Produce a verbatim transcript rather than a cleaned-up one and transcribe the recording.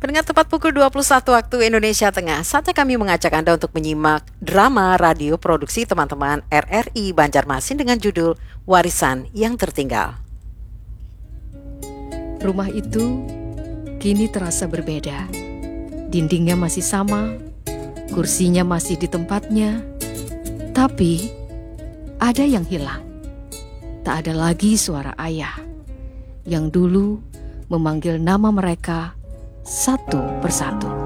Pendengar, tepat pukul dua puluh satu waktu Indonesia Tengah, saatnya kami mengajak Anda untuk menyimak drama radio produksi teman-teman R R I Banjarmasin dengan judul Warisan yang Tertinggal. Rumah itu kini terasa berbeda. Dindingnya masih sama, kursinya masih di tempatnya, tapi ada yang hilang. Tak ada lagi suara ayah yang dulu memanggil nama mereka satu persatu.